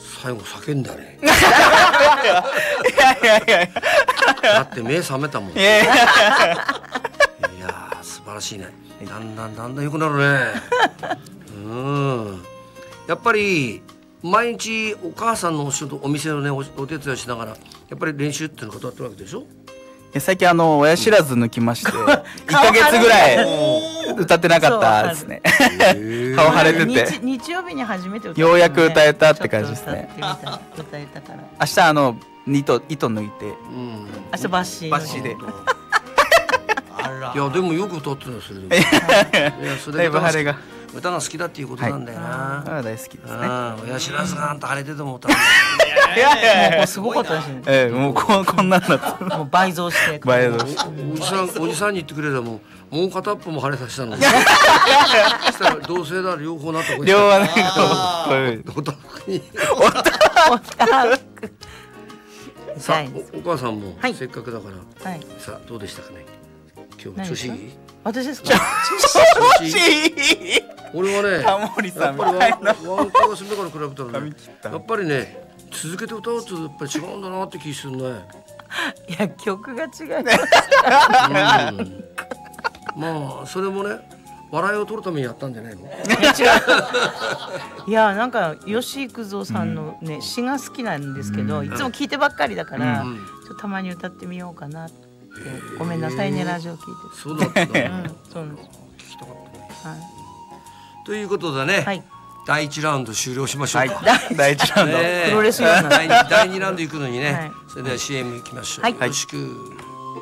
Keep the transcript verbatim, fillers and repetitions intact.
最後叫んだね。 いやいやいやいだって目覚めたもん。いやいやいやー素晴らしいね。だんだんだんだん良くなるね。うんやっぱり毎日お母さんのお仕事お店のね お, お手伝いしながらやっぱり練習っていうのを断ってるわけでしょ。 最近あの親知らず抜きましていっかげつぐらい歌ってなかったですね。顔腫れてて日, 日曜日に初めて歌った、 ようやく歌えたって感じですね。 歌ってみた歌えたから明日あの糸糸抜いて、うん、 明日バッシーバッシーであらいやでもよく歌ってるんですよ。いやそれだいぶ腫れが歌が好きだっていうことなんだよな。 はい、大好きですね。 親知らずがあんた腫れてても歌う。 いやいやいやもうすごかったですね。 ええもうここんなんだった。 もう倍増して倍増して。 おじさんおじさんに言ってくれたらもうもう片っぽも腫れさせたの。そしたら同性だ両方なった。 両方ね。こういう。 お互いに。さあ お, お母さんもせっかくだから、はい、さあどうでしたかね今日調子いい？ 私ですか？ 調子いい。 俺はねタモリさんみたいなワンコがするから比べたらねやっぱりね続けて歌うとやっぱり違うんだなって気するね。 いや曲が違います、うん、 まあそれもね笑いを取るためにやったんじゃないの？いやなんか吉幾三さんのね、うん、詩が好きなんですけど、うん、いつも聞いてばっかりだから、うん、ちょっとたまに歌ってみようかなって。ごめんなさいねラジオ聞いて。 そうだったんだ、ねうん、そうなんです。 聞きたかったね、 はい、 ということでね、はい、だいいちラウンド終了しましょうか、 はい、だいいちラウンド、 プロレス用なんだいにラウンド行くのにね、 はい、 それでは シーエム 行きましょう、 はい、 よろしく。